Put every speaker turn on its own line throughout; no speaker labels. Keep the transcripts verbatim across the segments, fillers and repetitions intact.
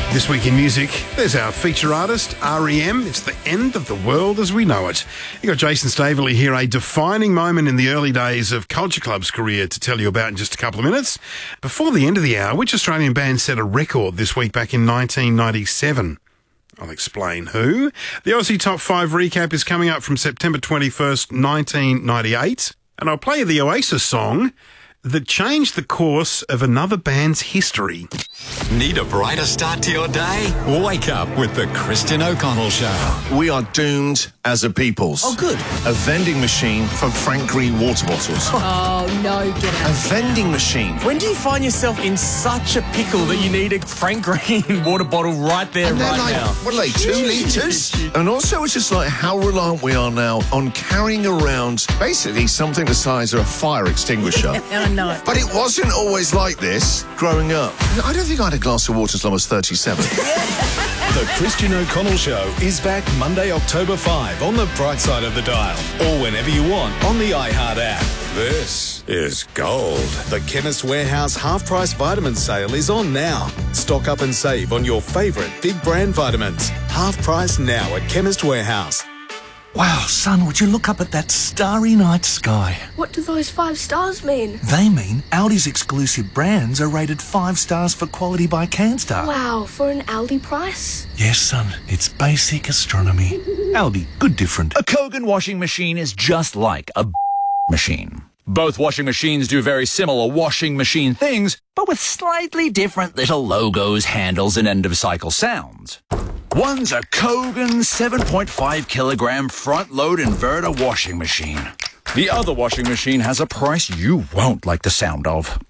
This week in music, there's our feature artist, R E M. It's the end of the world as we know it. You got Jason Staveley here, a defining moment in the early days of Culture Club's career to tell you about in just a couple of minutes. Before the end of the hour, which Australian band set a record this week back in nineteen ninety-seven? I'll explain who. The Aussie Top five recap is coming up from September twenty-first, nineteen ninety-eight. And I'll play you the Oasis song that changed the course of another band's history.
Need a brighter start to your day? Wake up with the Christian O'Connell Show.
We are doomed as a peoples.
Oh, good.
A vending machine for Frank Green water bottles.
Oh, no, get out.
A vending machine.
When do you find yourself in such a pickle that you need a Frank Green water bottle right there,
And they're
right
like,
now?
what are they, two litres? And also it's just like how reliant we are now on carrying around basically something the size of a fire extinguisher.
Oh, no.
But it wasn't always like this growing up. I don't think I had a glass of water until I was thirty-seven.
The Christian O'Connell Show is back Monday, October fifth on the bright side of the dial, or whenever you want on the iHeart app. This is gold. The Chemist Warehouse half-price vitamin sale is on now. Stock up and save on your favourite big brand vitamins. Half price now at Chemist Warehouse.
Wow, son, would you look up at that starry night sky?
What do those five stars mean?
They mean Aldi's exclusive brands are rated five stars for quality by CanStar.
Wow, for an Aldi price?
Yes, son, it's basic astronomy. Aldi, good different.
A Kogan washing machine is just like a machine. Both washing machines do very similar washing machine things, but with slightly different little logos, handles, and end-of-cycle sounds. One's a Kogan seven point five kilogram front-load inverter washing machine. The other washing machine has a price you won't like the sound of.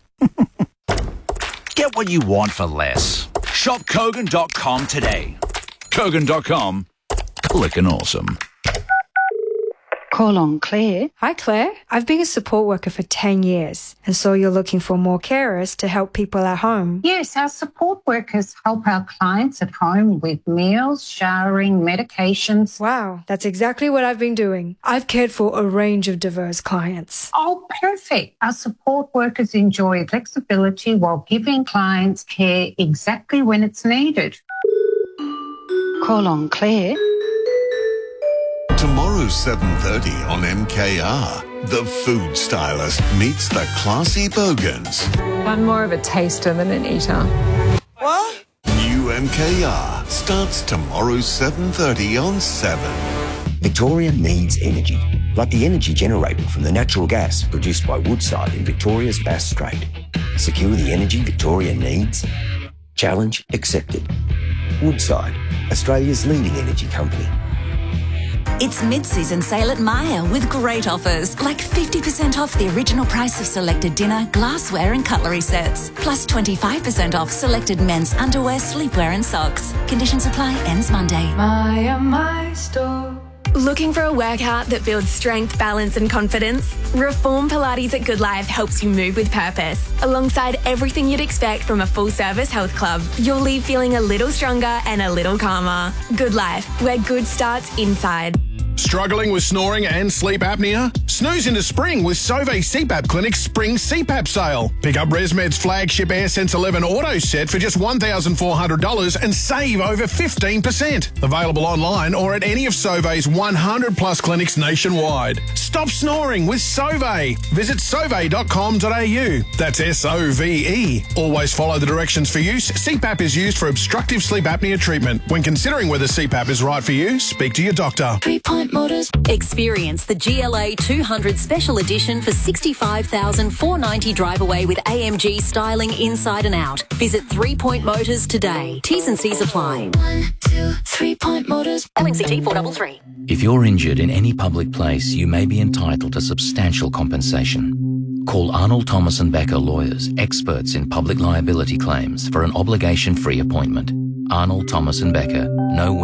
Get what you want for less. Shop Kogan dot com today. Kogan dot com. Clickin' awesome.
Call on Claire.
Hi, Claire. I've been a support worker for ten years, and so you're looking for more carers to help people at home.
Yes, our support workers help our clients at home with meals, showering, medications.
Wow, that's exactly what I've been doing. I've cared for a range of diverse clients.
Oh, perfect. Our support workers enjoy flexibility while giving clients care exactly when it's needed. Call on Claire.
Tomorrow, seven thirty on M K R. The Food Stylist meets the classy Bogans.
I'm more of a taster than an eater.
What?
New M K R starts tomorrow, seven thirty on seven.
Victoria needs energy, like the energy generated from the natural gas produced by Woodside in Victoria's Bass Strait. Secure the energy Victoria needs. Challenge accepted. Woodside, Australia's leading energy company.
It's mid-season sale at Myer with great offers, like fifty percent off the original price of selected dinner, glassware and cutlery sets, plus twenty-five percent off selected men's underwear, sleepwear and socks. Conditions apply, ends Monday.
Myer, my store. Looking for a workout that builds strength, balance and confidence? Reform Pilates at Good Life helps you move with purpose. Alongside everything you'd expect from a full-service health club, you'll leave feeling a little stronger and a little calmer. Good Life, where good starts inside.
Struggling with snoring and sleep apnea? Snooze into spring with Sauvé C PAP Clinic's Spring C PAP sale. Pick up ResMed's flagship AirSense eleven Auto set for just one thousand four hundred dollars and save over fifteen percent. Available online or at any of Sauvé's one hundred plus clinics nationwide. Stop snoring with Sauvé. Visit sauvé dot com dot a u. That's S O V E. Always follow the directions for use. C PAP is used for obstructive sleep apnea treatment. When considering whether C PAP is right for you, speak to your doctor.
Three-Point Motors. Experience the G L A two hundred Special Edition for sixty-five thousand four hundred ninety dollars drive away with A M G styling inside and out. Visit Three Point Motors today. T's and C's apply.
One, two, Three Point Motors.
L N C T four three three.
If you're injured in any public place, you may be entitled to substantial compensation. Call Arnold Thomas and Becker Lawyers, experts in public liability claims, for an obligation-free appointment. Arnold Thomas and Becker, know